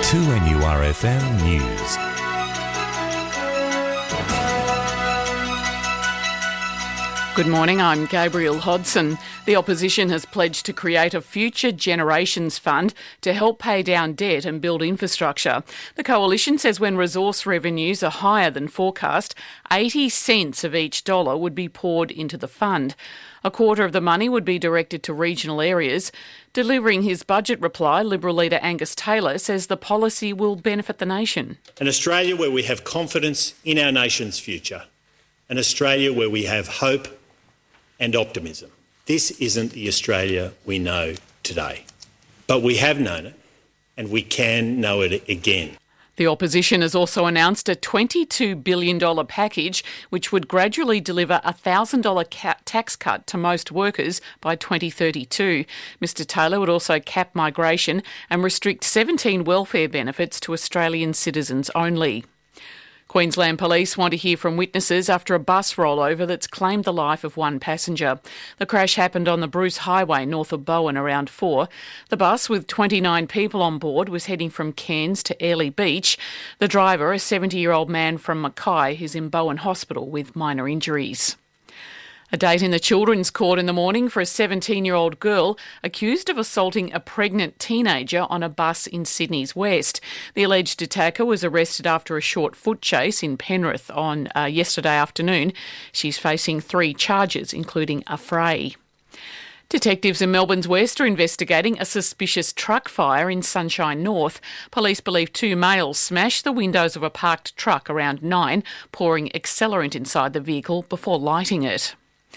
2NURFM News. Good morning, I'm Gabrielle Hodson. The opposition has pledged to create a Future Generations Fund to help pay down debt and build infrastructure. The coalition says when resource revenues are higher than forecast, 80 cents of each dollar would be poured into the fund. A quarter of the money would be directed to regional areas. Delivering his budget reply, Liberal leader Angus Taylor says the policy will benefit the nation. An Australia where we have confidence in our nation's future. An Australia where we have hope and optimism. This isn't the Australia we know today, but we have known it and we can know it again. The opposition has also announced a $22 billion package which would gradually deliver a $1,000 tax cut to most workers by 2032. Mr Taylor would also cap migration and restrict 17 welfare benefits to Australian citizens only. Queensland Police want to hear from witnesses after a bus rollover that's claimed the life of one passenger. The crash happened on the Bruce Highway north of Bowen around 4. The bus, with 29 people on board, was heading from Cairns to Airlie Beach. The driver, a 70-year-old man from Mackay, is in Bowen Hospital with minor injuries. A date in the Children's Court in the morning for a 17-year-old girl accused of assaulting a pregnant teenager on a bus in Sydney's West. The alleged attacker was arrested after a short foot chase in Penrith on yesterday afternoon. She's facing 3 charges, including a fray. Detectives in Melbourne's West are investigating a suspicious truck fire in Sunshine North. Police believe 2 males smashed the windows of a parked truck around 9, pouring accelerant inside the vehicle before lighting it.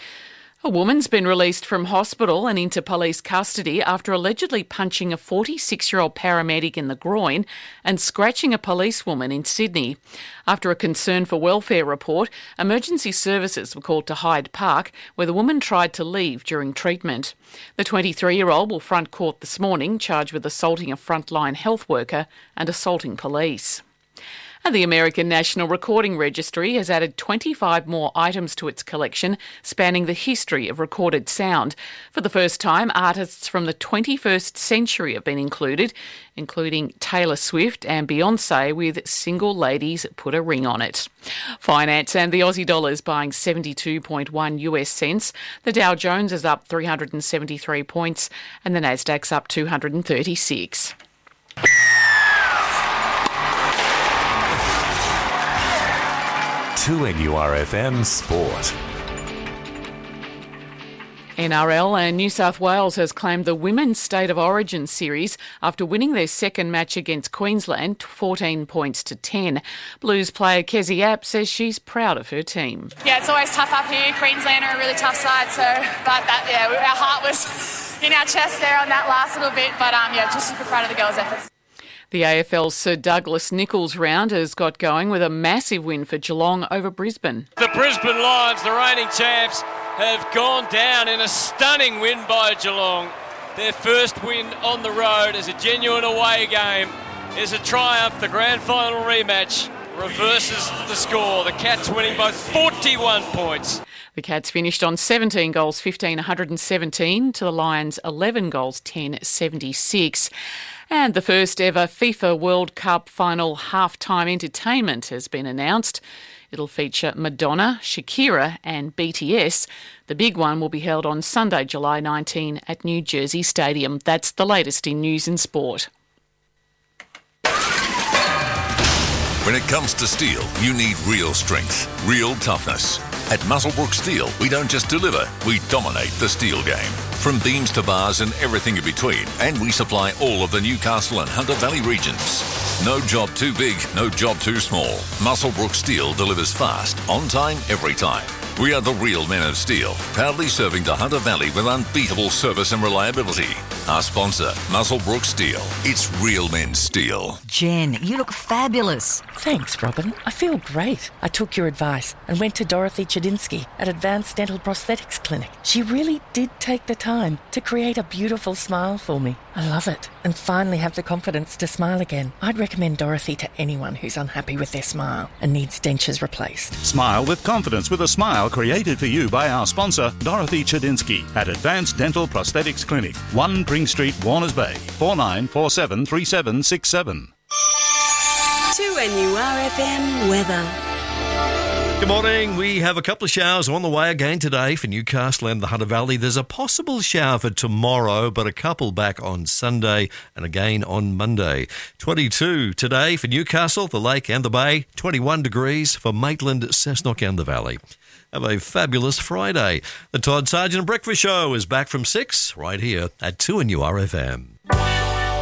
A woman's been released from hospital and into police custody after allegedly punching a 46-year-old paramedic in the groin and scratching a policewoman in Sydney. After a concern for welfare report, emergency services were called to Hyde Park, where the woman tried to leave during treatment. The 23-year-old will front court this morning, charged with assaulting a frontline health worker and assaulting police. And the American National Recording Registry has added 25 more items to its collection, spanning the history of recorded sound. For the first time, artists from the 21st century have been included, including Taylor Swift and Beyoncé with Single Ladies Put a Ring on It. Finance and the Aussie dollar is buying 72.1 US cents. The Dow Jones is up 373 points and the Nasdaq's up 236. NURFM Sport. NRL and New South Wales has claimed the Women's State of Origin series after winning their second match against Queensland 14 points to 10. Blues player Kezzy App says she's proud of her team. Yeah, it's always tough up here. Queensland are a really tough side, our heart was in our chest there on that last little bit, just super proud of the girls' efforts. The AFL's Sir Douglas Nicholls round has got going with a massive win for Geelong over Brisbane. The Brisbane Lions, the reigning champs, have gone down in a stunning win by Geelong. Their first win on the road is a genuine away game. Is a triumph. The grand final rematch reverses the score. The Cats winning by 41 points. The Cats finished on 17 goals, 117 to the Lions' 11 goals, 76. And the first ever FIFA World Cup final halftime entertainment has been announced. It'll feature Madonna, Shakira and BTS. The big one will be held on Sunday, July 19 at New Jersey Stadium. That's the latest in news and sport. When it comes to steel, you need real strength, real toughness. At Muswellbrook Steel, we don't just deliver, we dominate the steel game. From beams to bars and everything in between, and we supply all of the Newcastle and Hunter Valley regions. No job too big, no job too small. Muswellbrook Steel delivers fast, on time, every time. We are the real men of steel, proudly serving the Hunter Valley with unbeatable service and reliability. Our sponsor, Muswellbrook Steel. It's real men's steel. Jen, you look fabulous. Thanks, Robin. I feel great. I took your advice and went to Dorothy Chedinsky at Advanced Dental Prosthetics Clinic. She really did take the time to create a beautiful smile for me. I love it and finally have the confidence to smile again. I'd recommend Dorothy to anyone who's unhappy with their smile and needs dentures replaced. Smile with confidence with a smile created for you by our sponsor, Dorothy Chedinsky at Advanced Dental Prosthetics Clinic, 1 Pring Street, Warners Bay, 49473767. 2NURFM weather. Good morning. We have a couple of showers on the way again today for Newcastle and the Hunter Valley. There's a possible shower for tomorrow, but a couple back on Sunday and again on Monday. 22 today for Newcastle, the Lake and the Bay. 21 degrees for Maitland, Cessnock and the Valley. Have a fabulous Friday. The Todd Sargent Breakfast Show is back from 6 right here at 2NURFM.